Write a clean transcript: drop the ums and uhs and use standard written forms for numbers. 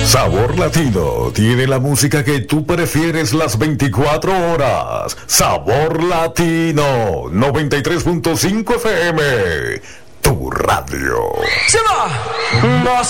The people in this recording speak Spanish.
Sabor Latino tiene la música que tú prefieres las 24 horas. Sabor Latino 93.5 FM, tu radio. Se va.